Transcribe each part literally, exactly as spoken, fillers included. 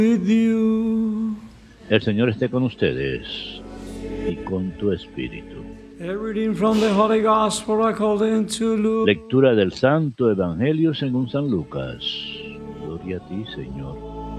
with you. El Señor esté con ustedes y con tu espíritu. A reading from the Holy Gospel according to Luke. Lectura del Santo Evangelio según San Lucas. Gloria a ti, Señor.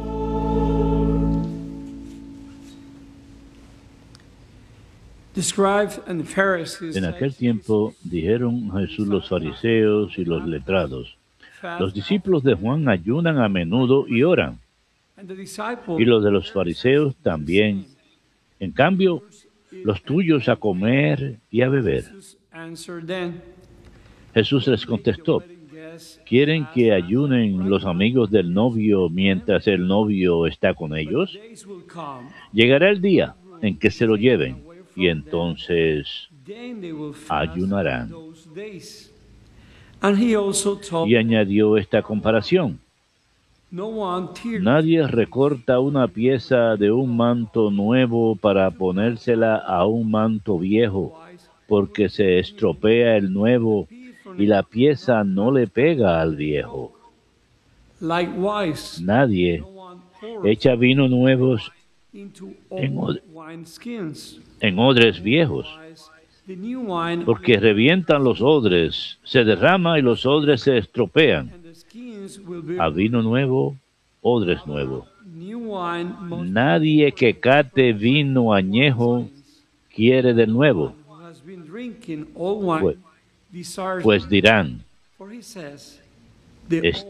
The scribes and the Pharisees En said aquel to tiempo dijeron a Jesús los fariseos y los letrados: fast, los discípulos de Juan ayunan a menudo y oran, and the disciples y los de los fariseos también. En cambio, los tuyos a comer y a beber. Jesus answered them, Jesús les contestó: ¿quieren que ayunen los amigos del novio mientras el novio está con ellos? days will come, Llegará el día en que se lo lleven, y entonces then they will fast ayunarán. those days. And he also told Y añadió esta comparación: no one tears nadie recorta una pieza de un manto nuevo para ponérsela a un manto viejo, porque se estropea el nuevo y la pieza no le pega al viejo. likewise. Nadie No one pours echa vino nuevos into en old od- wineskins. en odres viejos, Otherwise, the new wine porque revientan los odres, se derrama y los odres se estropean. and the skins will be A vino nuevo, odres nuevos. new wine must Nadie que cate vino añejo quiere del nuevo, who has been drinking old wine Pues- desires pues dirán: for he says the está